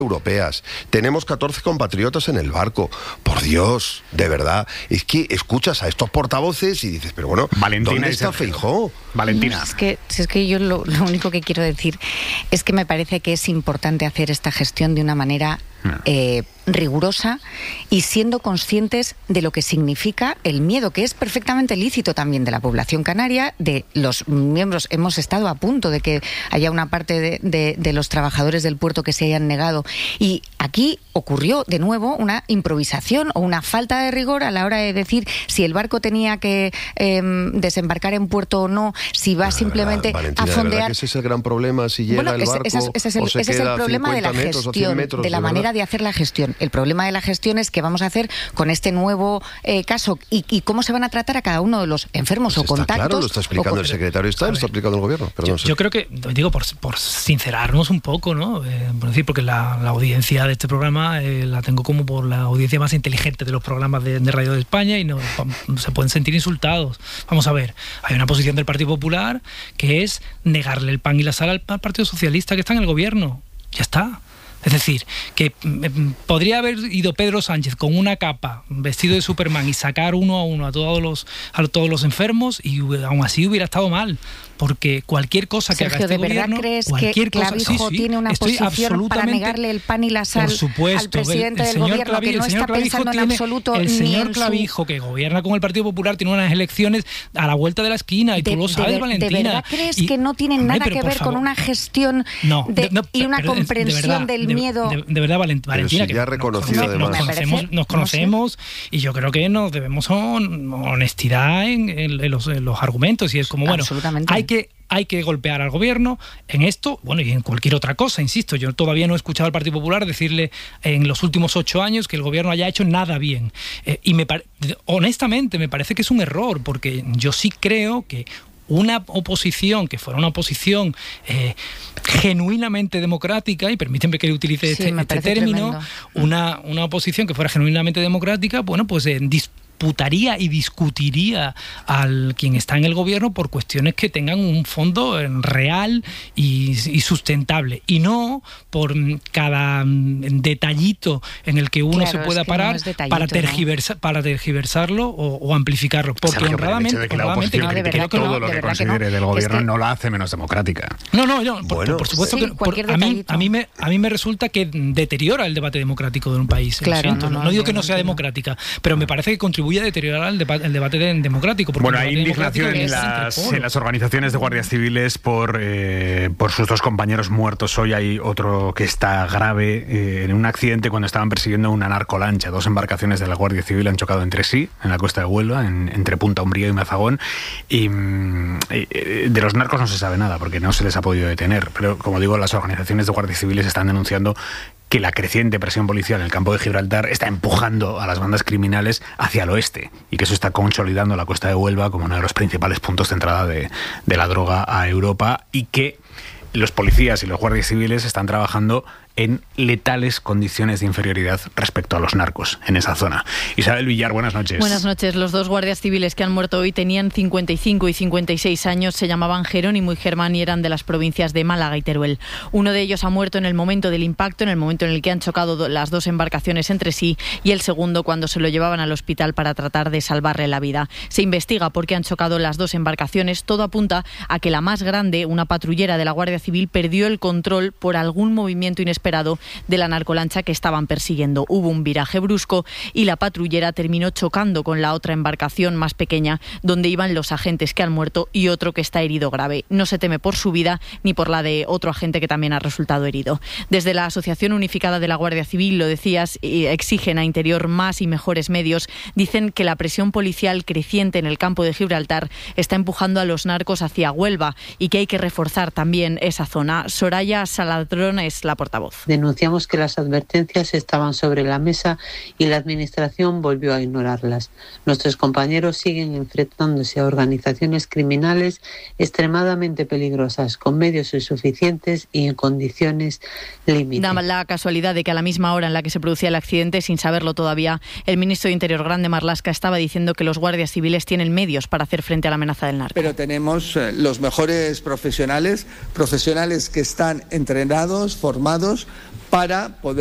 europeas, tenemos 14 compatriotas en el barco. Por Dios, de verdad, es que escuchas a estos portavoces y dices, pero bueno, Valentina, ¿dónde está Feijóo? Valentina. No, es que yo lo único que quiero decir es que me parece que es importante hacer esta gestión de una manera rigurosa y siendo conscientes de lo que significa el miedo, que es perfectamente lícito también de la población canaria, de los miembros. Hemos estado a punto de que haya una parte de los trabajadores del puerto que se hayan negado, y aquí ocurrió de nuevo una improvisación o una falta de rigor a la hora de decir si el barco tenía que desembarcar en puerto o no, si va simplemente Valentina, a fondear. ¿de verdad que ese es el gran problema? Si llega el barco, ese es el problema de la gestión, de la manera de hacer la gestión. El problema de la gestión es qué vamos a hacer con este nuevo caso y cómo se van a tratar a cada uno de los enfermos o contactos. Claro, lo está explicando el secretario de Estado, lo está explicando el gobierno. Perdón, yo creo que, digo, por sincerarnos un poco, ¿no? Por decir, porque la audiencia de este programa la tengo como por la audiencia más inteligente de los programas de Radio de España y no se pueden sentir insultados. Vamos a ver, hay una posición del Partido Popular que es negarle el pan y la sal al Partido Socialista que está en el gobierno. Ya está. Es decir, que podría haber ido Pedro Sánchez con una capa, vestido de Superman, y sacar uno a uno a todos los enfermos, y aún así hubiera estado mal. Porque cualquier cosa que Sergio, haga este gobierno... ¿de verdad crees que Clavijo tiene una posición para negarle el pan y la sal al presidente del gobierno, que no está pensando en absoluto el ni señor en Clavijo, que gobierna con el Partido Popular, tiene unas elecciones a la vuelta de la esquina, y tú lo sabes, Valentina. ¿De verdad crees que no tienen nada que ver con una gestión y una comprensión del miedo? De verdad, Valentina, que ya reconocido nos conocemos, y yo creo que nos debemos honestidad en los argumentos, y es como, bueno, hay que golpear al gobierno en esto, bueno, y en cualquier otra cosa, insisto. Yo todavía no he escuchado al Partido Popular decirle en los últimos 8 años que el gobierno haya hecho nada bien. Y honestamente me parece que es un error, porque yo sí creo que una oposición que fuera una oposición genuinamente democrática, y permítanme que utilice este término, una oposición que fuera genuinamente democrática, bueno, pues disputaría y discutiría al quien está en el gobierno por cuestiones que tengan un fondo real y sustentable, y no por cada detallito en el que uno se pueda parar para tergiversarlo o amplificarlo, porque honradamente que la oposición critique todo lo que considere del gobierno no la hace menos democrática. No, por supuesto que a mí me resulta que deteriora el debate democrático de un país. Claro, no digo que no sea demdemocrática, pero me parece que contribuye a deteriorar el debate democrático. Bueno, hay indignación en las organizaciones de guardias civiles por sus 2 compañeros muertos. Hoy hay otro que está grave en un accidente cuando estaban persiguiendo una narcolancha. 2 embarcaciones de la Guardia Civil han chocado entre sí en la costa de Huelva, entre Punta Umbría y Mazagón, y de los narcos no se sabe nada porque no se les ha podido detener, pero como digo, las organizaciones de guardias civiles están denunciando que la creciente presión policial en el campo de Gibraltar está empujando a las bandas criminales hacia el oeste, y que eso está consolidando la costa de Huelva como uno de los principales puntos de entrada de la droga a Europa, y que los policías y los guardias civiles están trabajando en letales condiciones de inferioridad respecto a los narcos en esa zona. Isabel Villar, buenas noches. Buenas noches. Los 2 guardias civiles que han muerto hoy tenían 55 y 56 años, se llamaban Jerónimo y Germán y eran de las provincias de Málaga y Teruel. Uno de ellos ha muerto en el momento del impacto, en el momento en el que han chocado las 2 embarcaciones entre sí, y el segundo cuando se lo llevaban al hospital para tratar de salvarle la vida. Se investiga por qué han chocado las 2 embarcaciones. Todo apunta a que la más grande, una patrullera de la Guardia Civil, perdió el control por algún movimiento inesperado de la narcolancha que estaban persiguiendo. Hubo un viraje brusco y la patrullera terminó chocando con la otra embarcación más pequeña donde iban los agentes que han muerto y otro que está herido grave. No se teme por su vida ni por la de otro agente que también ha resultado herido. Desde la Asociación Unificada de la Guardia Civil, lo decías, exigen a Interior más y mejores medios. Dicen que la presión policial creciente en el campo de Gibraltar está empujando a los narcos hacia Huelva y que hay que reforzar también esa zona. Soraya Saladrón es la portavoz. Denunciamos que las advertencias estaban sobre la mesa y la Administración volvió a ignorarlas. Nuestros compañeros siguen enfrentándose a organizaciones criminales extremadamente peligrosas, con medios insuficientes y en condiciones límite. Da la casualidad de que a la misma hora en la que se producía el accidente, sin saberlo todavía, el ministro de Interior, Grande Marlaska, estaba diciendo que los guardias civiles tienen medios para hacer frente a la amenaza del narco. Pero tenemos los mejores profesionales que están entrenados, formados para poder